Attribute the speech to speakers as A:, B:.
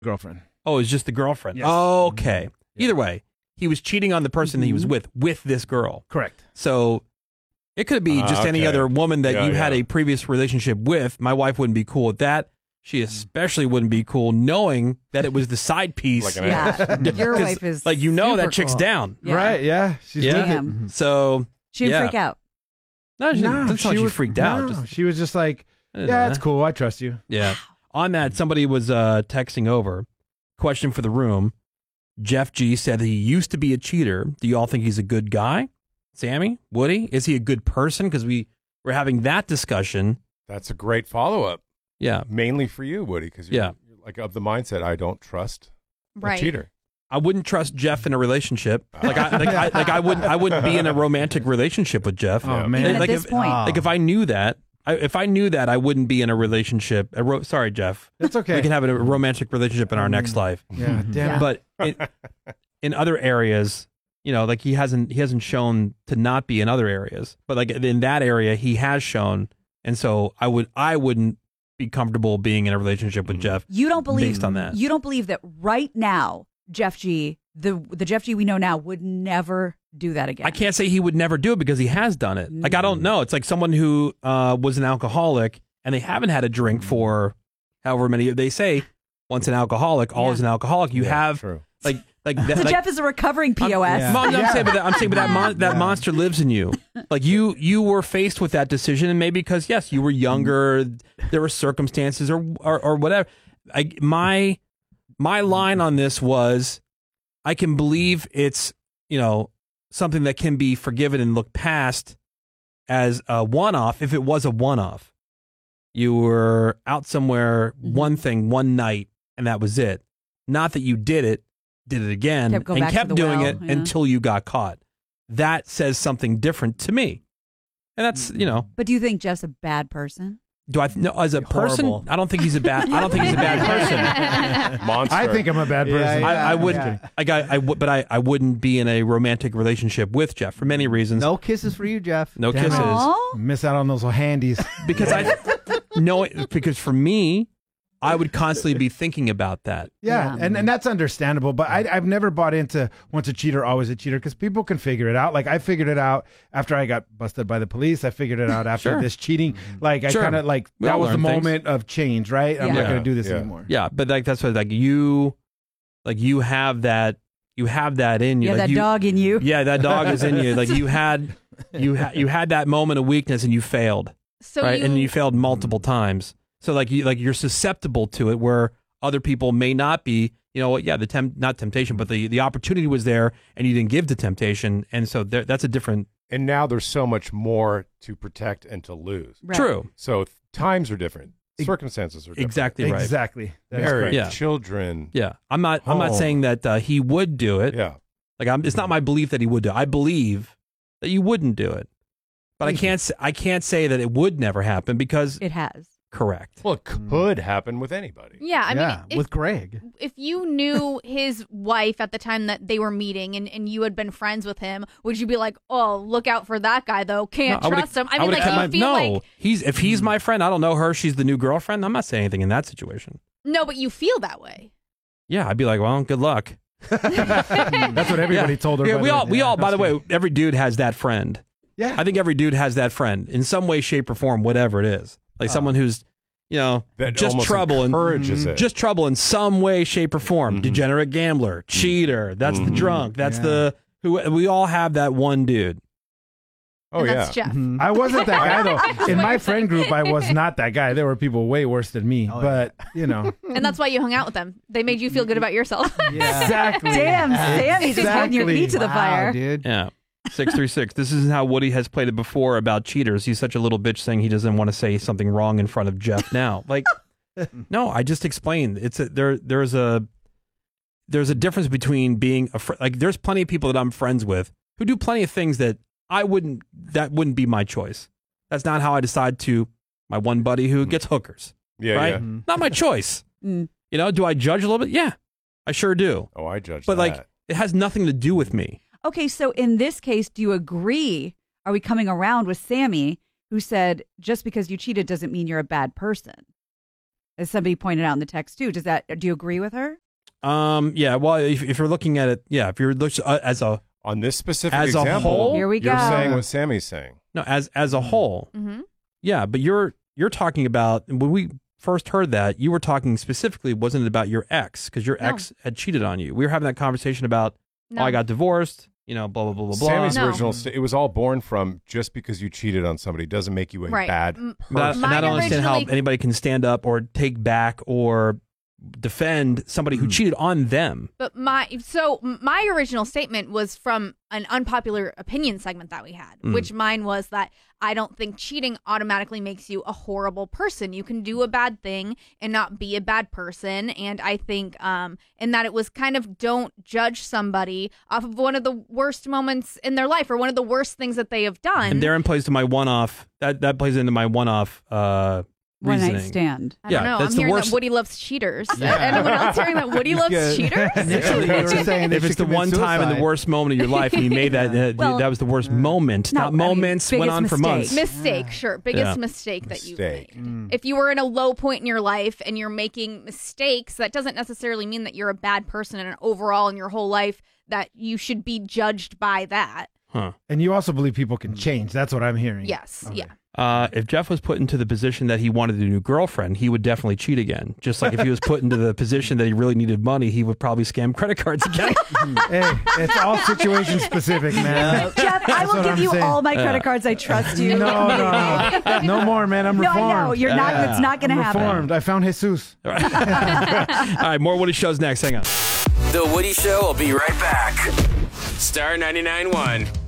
A: Girlfriend.
B: Oh, it's just the girlfriend.
A: Yes.
B: Oh, okay. Either way, he was cheating on the person that he was with this girl.
A: Correct.
B: So it could be just any other woman that you had a previous relationship with. My wife wouldn't be cool with that. She especially wouldn't be cool knowing that it was the side piece.
C: Your wife is
B: like, you know,
C: super
B: that chick's
C: cool.
B: down.
C: Yeah.
A: Right, yeah. She's
C: Damn.
B: So
C: She didn't freak out.
B: No, she didn't. That's not she freaked out.
A: No, she was just like, yeah, it's cool. I trust you.
B: Yeah. On that, somebody was texting over. Question for the room. Jeff G said that he used to be a cheater. Do you all think he's a good guy? Sammy? Woody? Is he a good person? Because we're having that discussion.
D: That's a great follow-up.
B: Yeah.
D: Mainly for you, Woody, because you're like of the mindset, I don't trust a cheater.
B: I wouldn't trust Jeff in a relationship. Like I wouldn't be in a romantic relationship with Jeff.
A: Oh man!
C: Even at this point,
B: like if I knew that, I wouldn't be in a relationship. Sorry, Jeff.
A: That's okay.
B: We can have a romantic relationship in our next life.
A: Yeah, damn.
B: But in other areas, you know, like he hasn't shown to not be in other areas. But like in that area, he has shown, and so I wouldn't be comfortable being in a relationship with Jeff.
C: You don't believe
B: based on that.
C: You don't believe that right now, Jeff G, the Jeff G we know now, would never do that again.
B: I can't say he would never do it because he has done it. Like, I don't know. It's like someone who was an alcoholic and they haven't had a drink for however many. They say once an alcoholic, always an alcoholic. You have
D: true.
C: So Jeff is a recovering POS.
B: I'm saying, but that monster lives in you. Like you were faced with that decision, and maybe because yes, you were younger, there were circumstances or whatever. My line on this was, I can believe it's, you know, something that can be forgiven and looked past as a one-off. If it was a one-off, you were out somewhere, one night, and that was it. Not that you did it again and kept doing it until you got caught. That says something different to me. And that's, you know.
C: But do you think Jeff's a bad person?
B: Do I know as a person? I don't think he's a bad. I don't think he's a bad person.
D: Monster.
A: I think I'm a bad person.
B: I wouldn't. But I wouldn't be in a romantic relationship with Jeff for many reasons.
E: No kisses for you, Jeff.
B: No kisses.
C: Aww.
A: Miss out on those handies.
B: Because for me, I would constantly be thinking about that.
A: Yeah, and that's understandable. But I've never bought into once a cheater, always a cheater, because people can figure it out. Like, I figured it out after I got busted by the police. I figured it out after this cheating. Like, I kind of like, that was the moment of change, right? I'm not going to do this anymore.
B: Yeah, but like that's what you have that in you.
C: Yeah,
B: like
C: that dog in you.
B: Yeah, that dog is in you. Like you had that moment of weakness and you failed.
F: So
B: right, and you failed multiple times. So you're susceptible to it, where other people may not be. You know what? Yeah, not temptation, but the opportunity was there, and you didn't give the temptation, and so that's a different.
D: And now there's so much more to protect and to lose.
C: Right.
B: True.
D: So times are different, circumstances are different.
B: Exactly right.
A: Exactly.
D: Marriage, children.
B: Yeah, I'm not saying that he would do it.
D: Yeah.
B: Like it's not my belief that he would do it. I believe that you wouldn't do it, but I can't say that it would never happen because
C: it has.
B: Correct.
D: Well, it could happen with anybody.
F: Yeah, I mean,
E: with Greg.
F: If you knew his wife at the time that they were meeting and you had been friends with him, would you be like, oh, look out for that guy, though? Can't trust him. I mean, like, you feel like...
B: if he's my friend, I don't know her, she's the new girlfriend, I'm not saying anything in that situation.
F: No, but you feel that way.
B: Yeah, I'd be like, well, good luck.
A: That's what everybody told her.
B: Yeah, we all, by the way, every dude has that friend.
A: Yeah.
B: I think every dude has that friend in some way, shape, or form, whatever it is. Like someone who's, you know,
D: that
B: just trouble just trouble in some way, shape, or form. Degenerate gambler, cheater. That's the drunk. That's we all have that one dude.
D: Oh,
F: and that's Jeff.
A: I wasn't that guy, though. In my friend group, I was not that guy. There were people way worse than me, but, you know.
F: And that's why you hung out with them. They made you feel good about yourself.
E: Yeah.
A: Exactly.
C: Damn, Sammy's just putting your feet to the fire.
E: Dude.
B: Yeah. 636. This is how Woody has played it before about cheaters. He's such a little bitch saying he doesn't want to say something wrong in front of Jeff now. Like, no, I just explained. There's a difference between being a friend. Like, there's plenty of people that I'm friends with who do plenty of things that that wouldn't be my choice. That's not how I decide to. My one buddy who gets hookers.
D: Yeah,
B: right?
D: yeah.
B: Not my choice. You know, do I judge a little bit? Yeah, I sure do.
D: Oh, I judge
B: but
D: that.
B: like, it has nothing to do with me.
C: Okay, so in this case, do you agree? Are we coming around with Sammy, who said just because you cheated doesn't mean you're a bad person? as somebody pointed out in the text too. Do you agree with her?
B: Yeah. Well, if you're looking at it, if you're looking as a
D: on this specific
B: as
D: example,
B: a whole,
C: here we go.
D: You're saying what Sammy's saying.
B: No, as a whole, yeah. But you're talking about when we first heard that you were talking specifically, wasn't it about your ex because your ex had cheated on you? We were having that conversation about I got divorced. Blah blah blah blah blah.
D: Sammy's original it was all born from just because you cheated on somebody doesn't make you a bad person.
B: I don't understand how anybody can stand up or take back or defend somebody who cheated on them.
F: But my original statement was from an unpopular opinion segment that we had, which mine was that I don't think cheating automatically makes you a horrible person. You can do a bad thing and not be a bad person. And I think in that it was kind of don't judge somebody off of one of the worst moments in their life or one of the worst things that they have done.
B: And therein plays to my one-off. That plays into my one-off reasoning.
C: One night stand.
F: I don't know. I'm hearing that Woody loves cheaters.
B: Yeah.
F: Anyone else hearing that Woody loves cheaters?
B: If it's the one time in the worst moment of your life and you made that, that was the worst moment. Not moments, went on for months.
F: Mistake, sure. Biggest mistake that you've made. If you were in a low point in your life and you're making mistakes, that doesn't necessarily mean that you're a bad person and overall in your whole life that you should be judged by that.
B: Huh.
A: And you also believe people can change. That's what I'm hearing.
F: Yes. Okay. Yeah.
B: If Jeff was put into the position that he wanted a new girlfriend, he would definitely cheat again. Just like if he was put into the position that he really needed money, he would probably scam credit cards again.
A: Hey, it's all situation specific, man.
C: Jeff, I will give you all my credit cards. I trust you.
A: No more, man. I'm reformed.
C: I know. You're not. It's not going to happen.
A: Reformed. I found Jesus.
B: All right, more Woody Shows next. Hang on.
E: The Woody Show will be right back. Star 99.1.